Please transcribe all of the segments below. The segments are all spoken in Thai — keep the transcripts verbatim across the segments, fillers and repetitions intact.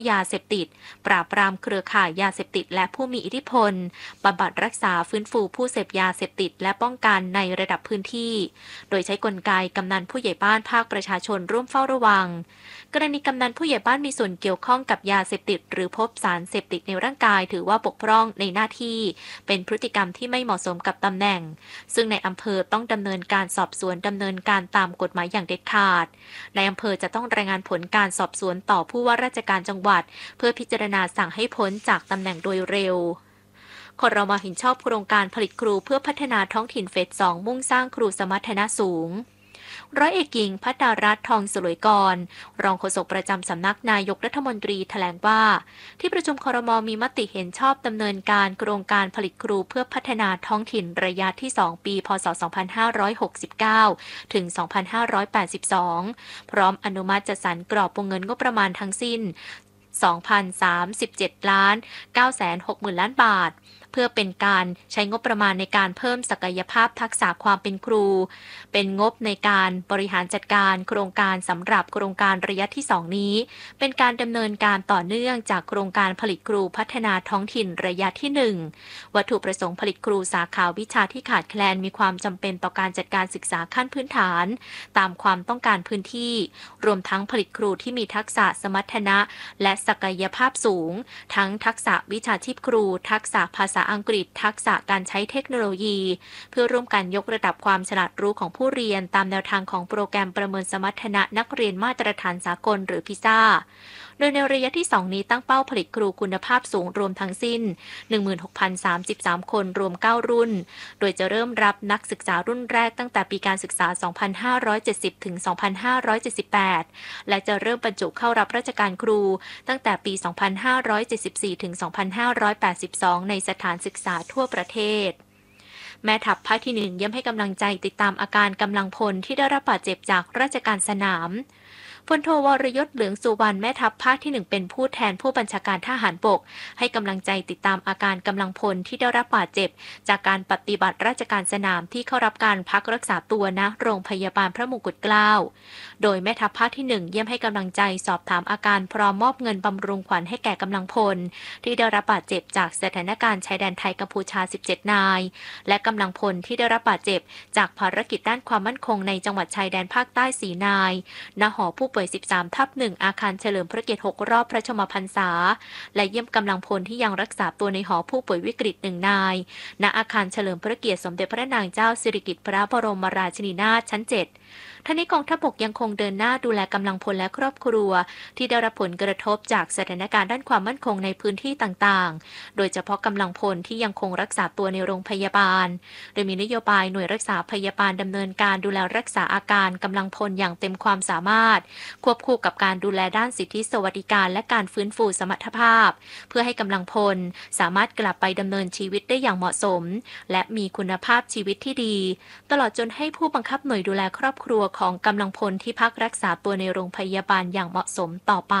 ยาเสพติดปราบปรามเครือข่ายยาเสพติดและผู้มีอิทธิพลบำบัดรักษาฟื้นฟูผู้เสพยาเสพติดและป้องกันในระดับพื้นที่โดยใช้กลไกกำนันผู้ใหญ่บ้านภาคประชาชนร่วมเฝ้าระวังกรณีกำนันผู้ใหญ่บ้านมีส่วนเกี่ยวข้องกับยาเสพติดหรือพบสารเสพติดในร่างกายถือว่าบกพร่องในหน้าที่เป็นพฤติกรรมที่ไม่เหมาะสมกับตำแหน่งซึ่งในอำเภอต้องดำเนินการสอบสวนดำเนินการตามกฎหมายอย่างเด็ดขาดในอำเภอจะต้องรายงานผลการสอบสวนต่อผู้ว่าราชการจังหวัดเพื่อพิจารณาสั่งให้พ้นจากตำแหน่งโดยเร็วครม.เห็นชอบโครงการผลิตครูเพื่อพัฒนาท้องถิ่นเฟสสองมุ่งสร้างครูสมรรถนะสูงร้อยเอกหญิงภัตตารัตน์ทองสลวยกรรองโฆษกประจำสำนักนายกรัฐมนตรีแถลงว่าที่ประชุมครม.มีมติเห็นชอบดำเนินการโครงการผลิตครูเพื่อพัฒนาท้องถิ่นระยะที่สองปีพ.ศ. สองพันห้าร้อยหกสิบเก้าถึง สองพันห้าร้อยแปดสิบสองพร้อมอนุมัติจัดสรรกรอบวงเงินงบประมาณทั้งสิ้น สองพันสามสิบเจ็ดล้านเก้าแสนหกหมื่นล้านบาทเพื่อเป็นการใช้งบประมาณในการเพิ่มศักยภาพทักษะความเป็นครูเป็นงบในการบริหารจัดการโครงการสำหรับโครงการระยะที่สองนี้เป็นการดำเนินการต่อเนื่องจากโครงการผลิตครูพัฒนาท้องถิ่นระยะที่หนึ่งวัตถุประสงค์ผลิตครูสาขาวิชาที่ขาดแคลนมีความจำเป็นต่อการจัดการศึกษาขั้นพื้นฐานตามความต้องการพื้นที่รวมทั้งผลิตครูที่มีทักษะสมรรถนะและศักยภาพสูงทั้งทักษะวิชาชีพครูทักษะภาษาอังกฤษทักษะการใช้เทคโนโลยีเพื่อร่วมกันยกระดับความฉลาดรู้ของผู้เรียนตามแนวทางของโปรแกรมประเมินสมรรถนะนักเรียนมาตรฐานสากลหรือพิซ่าโดยในระยะที่สองนี้ตั้งเป้าผลิตครูคุณภาพสูงรวมทั้งสิ้น หนึ่งหมื่นหกพันสามสิบสาม คนรวมเก้ารุ่นโดยจะเริ่มรับนักศึกษารุ่นแรกตั้งแต่ปีการศึกษา สองพันห้าร้อยเจ็ดสิบ ถึง สองพันห้าร้อยเจ็ดสิบแปด และจะเริ่มบรรจุเข้ารับราชการครูตั้งแต่ปี สองพันห้าร้อยเจ็ดสิบสี่ ถึง สองพันห้าร้อยแปดสิบสอง ในสถานศึกษาทั่วประเทศแม่ทัพภาคที่หนึ่งเยี่ยมให้กำลังใจติดตามอาการกำลังพลที่ได้รับบาดเจ็บจากราชการสนามพลโทวรยศเหลืองสุวรรณแม่ทัพภาคที่หนึ่งเป็นผู้แทนผู้บัญชาการทหารบกให้กำลังใจติดตามอาการกำลังพลที่ได้รับบาดเจ็บจากการปฏิบัติราชการสนามที่เข้ารับการพักรักษาตัวณโรงพยาบาลพระมงกุฎเกล้าโดยแม่ทัพภาคที่หนึ่งเยี่ยมให้กำลังใจสอบถามอาการพร้อมมอบเงินบำรุงขวัญให้แก่กำลังพลที่ได้รับบาดเจ็บจากสถานการณ์ชายแดนไทยกัมพูชาสิบเจ็ดนายและกำลังพลที่ได้รับบาดเจ็บจากภารกิจด้านความมั่นคงในจังหวัดชายแดนภาคใต้สี่นายณหอผู้ป่วยสิบสามทับหนึ่งอาคารเฉลิมพระเกียรติหกรอบพระชนมพรรษาและเยี่ยมกำลังพลที่ยังรักษาตัวในหอผู้ป่วยวิกฤตหนึ่งนายณอาคารเฉลิมพระเกียรติสมเด็จพระนางเจ้าสิริกิติ์พระบรมราชินีนาถชั้นเจ็ดทั้งนี้กองทัพบกยังคงเดินหน้าดูแลกำลังพลและครอบครัวที่ได้รับผลกระทบจากสถานการณ์ด้านความมั่นคงในพื้นที่ต่างๆโดยเฉพาะกำลังพลที่ยังคงรักษาตัวในโรงพยาบาลโดยมีนโยบายหน่วยรักษาพยาบาลดำเนินการดูแลรักษาอาการกำลังพลอย่างเต็มความสามารถควบคู่กับการดูแลด้านสิทธิสวัสดิการและการฟื้นฟูสมรรถภาพเพื่อให้กำลังพลสามารถกลับไปดำเนินชีวิตได้อย่างเหมาะสมและมีคุณภาพชีวิตที่ดีตลอดจนให้ผู้บังคับหน่วยดูแลครอบครัวของกำลังพลที่พักรักษาตัวในโรงพยาบาลอย่างเหมาะสมต่อไป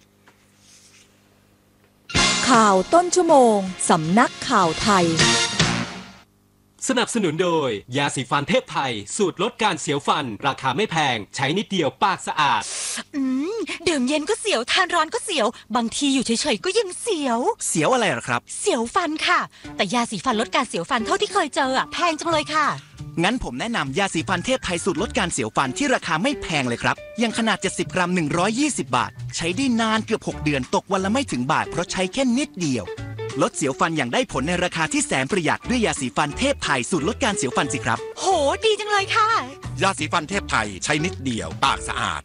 ข่าวต้นชั่วโมงสำนักข่าวไทยสนับสนุนโดยยาสีฟันเทพไทยสูตรลดการเสียวฟันราคาไม่แพงใช้นิดเดียวปากสะอาดอืมดื่มเย็นก็เสียวทานร้อนก็เสียวบางทีอยู่เฉยๆก็ยังเสียวเสียวอะไรหรอครับเสียวฟันค่ะแต่ยาสีฟันลดการเสียวฟันเท่าที่เคยเจออ่ะแพงจังเลยค่ะงั้นผมแนะนำยาสีฟันเทพไทยสูตรลดการเสียวฟันที่ราคาไม่แพงเลยครับยังขนาดเจ็ดสิบกรัมหนึ่งร้อยยี่สิบบาทใช้ได้นานเกือบหกเดือนตกวันละไม่ถึงบาทเพราะใช้แค่นิดเดียวลดเสียวฟันอย่างได้ผลในราคาที่แสนประหยัดด้วยยาสีฟันเทพไทยสูตรลดการเสียวฟันสิครับโหดีจังเลยค่ะยาสีฟันเทพไทยใช้นิดเดียวปากสะอาด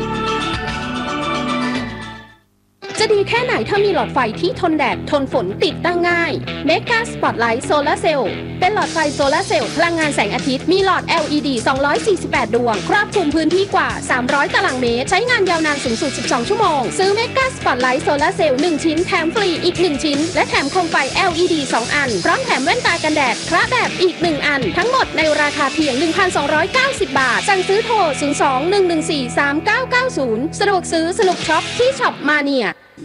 จะดีแค่ไหนถ้ามีหลอดไฟที่ทนแดดทนฝนติดตั้งง่าย Mega Spotlight Solar Cell เป็นหลอดไฟโซลาร์เซลล์พลังงานแสงอาทิตย์มีหลอด แอล อี ดี สองร้อยสี่สิบแปด ดวงครอบคลุมพื้นที่กว่าสามร้อยตารางเมตรใช้งานยาวนานสูงสุดสิบสองชั่วโมงซื้อ Mega Spotlight Solar Cell หนึ่งชิ้นแถมฟรีอีกหนึ่งชิ้นและแถมโคมไฟ แอล อี ดี สองอันพร้อมแถมแว่นตากันแดดพระแบบอีกหนึ่งอันทั้งหมดในราคาเพียง หนึ่งพันสองร้อยเก้าสิบ บาทสั่งซื้อโทรศูนย์ สอง หนึ่ง หนึ่ง สี่ สาม เก้า เก้า ศูนย์สะดวกซื้อสนุกช็อปที่ช็อปมาเนีย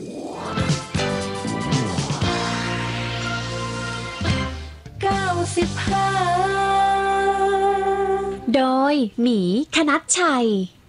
สิบห้าโดยหมีคณัชชัย